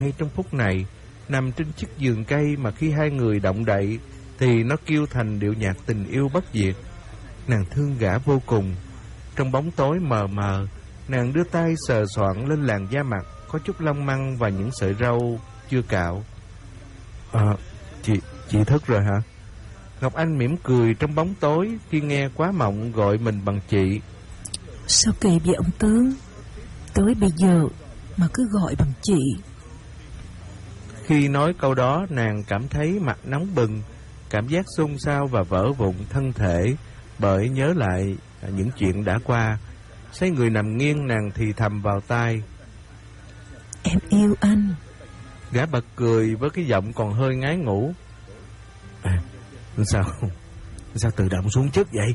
ngay trong phút này, nằm trên chiếc giường cây mà khi hai người động đậy thì nó kêu thành điệu nhạc tình yêu bất diệt. Nàng thương gã vô cùng. Trong bóng tối mờ mờ, nàng đưa tay sờ soạng lên làn da mặt có chút lông măng và những sợi râu chưa cạo. Chị thức rồi hả? Ngọc Anh mỉm cười trong bóng tối khi nghe Quá Mộng gọi mình bằng chị. Sao kỳ vậy ông tướng? Tới bây giờ mà cứ gọi bằng chị. Khi nói câu đó, nàng cảm thấy mặt nóng bừng, cảm giác xôn xao và vỡ vụn thân thể bởi nhớ lại những chuyện đã qua. Xoay người nằm nghiêng, nàng thì thầm vào tai: Em yêu anh. Gã bật cười với cái giọng còn hơi ngái ngủ. Sao tự động xuống chất vậy?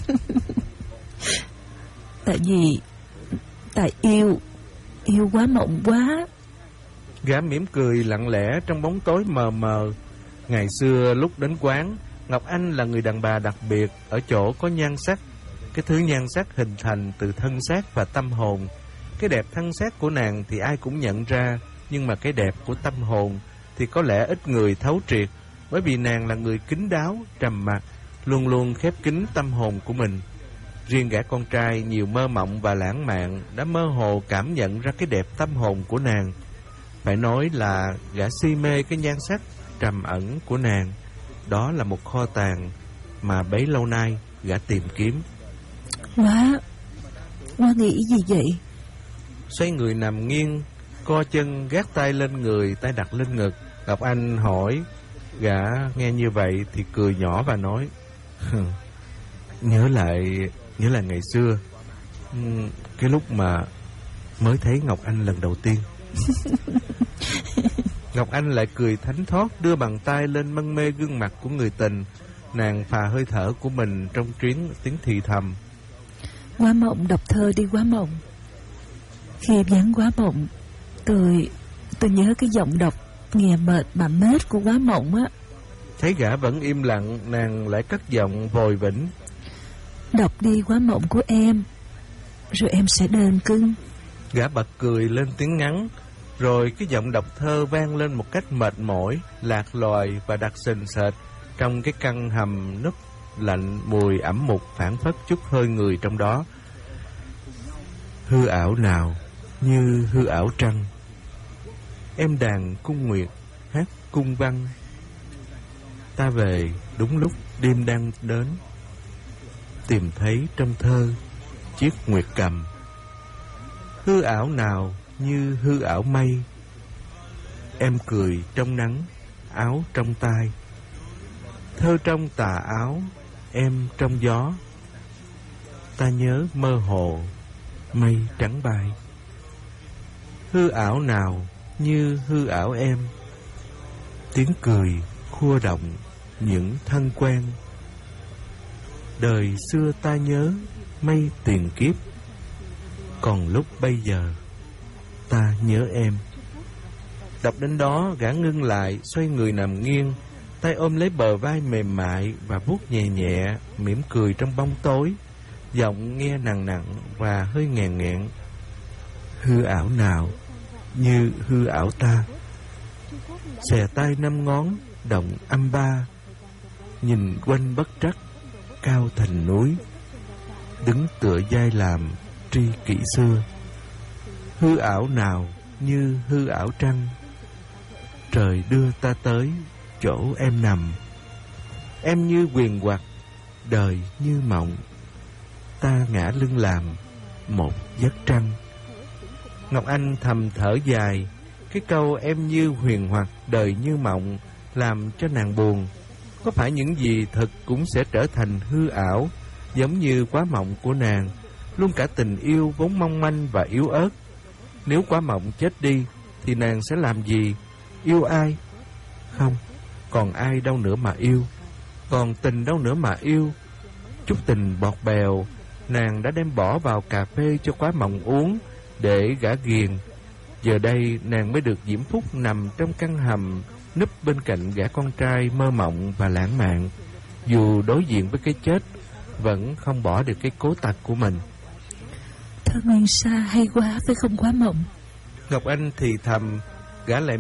Tại yêu Quá Mộng quá. Gã mỉm cười lặng lẽ trong bóng tối mờ mờ. Ngày xưa lúc đến quán, Ngọc Anh là người đàn bà đặc biệt ở chỗ có nhan sắc. Cái thứ nhan sắc hình thành từ thân xác và tâm hồn. Cái đẹp thân xác của nàng thì ai cũng nhận ra, nhưng mà cái đẹp của tâm hồn thì có lẽ ít người thấu triệt, bởi vì nàng là người kín đáo, trầm mặc, luôn luôn khép kín tâm hồn của mình. Riêng gã con trai nhiều mơ mộng và lãng mạn đã mơ hồ cảm nhận ra cái đẹp tâm hồn của nàng. Phải nói là gã si mê cái nhan sắc trầm ẩn của nàng. Đó là một kho tàng mà bấy lâu nay gã tìm kiếm. Quá nghĩ gì vậy? Xoay người nằm nghiêng, co chân gác tay lên người, tay đặt lên ngực. Ngọc Anh hỏi. Gã nghe như vậy thì cười nhỏ và nói: Nhớ lại ngày xưa, cái lúc mà mới thấy Ngọc Anh lần đầu tiên. Ngọc Anh lại cười thánh thót, đưa bàn tay lên mân mê gương mặt của người tình. Nàng phà hơi thở của mình trong tiếng thì thầm: Quá Mộng đọc thơ đi Quá Mộng. Khi em nhắn Quá Mộng, tôi nhớ cái giọng đọc nghe mệt mà mết của Quá Mộng á. Thấy gã vẫn im lặng, nàng lại cất giọng vồi vĩnh: Đọc đi Quá Mộng của em, rồi em sẽ đền cưng. Gã bật cười lên tiếng ngắn, rồi cái giọng đọc thơ vang lên một cách mệt mỏi, lạc loài và đặc sình sệt trong cái căn hầm núp lạnh, mùi ẩm mục phảng phất chút hơi người trong đó. Hư ảo nào như hư ảo trăng, em đàn cung nguyệt hát cung văn. Ta về đúng lúc đêm đang đến, tìm thấy trong thơ chiếc nguyệt cầm. Hư ảo nào như hư ảo mây, em cười trong nắng, áo trong tay. Thơ trong tà áo, em trong gió. Ta nhớ mơ hồ, mây trắng bay. Hư ảo nào như hư ảo em, tiếng cười khua động những thân quen. Đời xưa ta nhớ mây tiền kiếp, còn lúc bây giờ ta nhớ em. Đọc đến đó, gã ngưng lại, xoay người nằm nghiêng, tay ôm lấy bờ vai mềm mại và vuốt nhẹ nhẹ, mỉm cười trong bóng tối, giọng nghe nặng nặng và hơi nghẹn nghẹn. Hư ảo nào như hư ảo ta, xòe tay 5 ngón động âm ba, nhìn quanh bất trắc cao thành núi, đứng tựa vai làm tri kỷ xưa. Hư ảo nào như hư ảo trăng, trời đưa ta tới chỗ em nằm. Em như quyền hoặc, đời như mộng, ta ngã lưng làm một giấc trăng. Ngọc Anh thầm thở dài, cái câu em như huyền hoặc, đời như mộng làm cho nàng buồn. Có phải những gì thật cũng sẽ trở thành hư ảo, giống như Quá Mộng của nàng, luôn cả tình yêu vốn mong manh và yếu ớt. Nếu Quá Mộng chết đi thì nàng sẽ làm gì? Yêu ai? Không, còn ai đâu nữa mà yêu, còn tình đâu nữa mà yêu. Chút tình bọt bèo nàng đã đem bỏ vào cà phê cho Quá Mộng uống để gã ghiền. Giờ đây nàng mới được diễm phúc nằm trong căn hầm, núp bên cạnh gã con trai mơ mộng và lãng mạn. Dù đối diện với cái chết, vẫn không bỏ được cái cố tật của mình. Thơ Nguyên Sa hay quá phải không Quá Mộng? Ngọc Anh thì thầm, Gã lại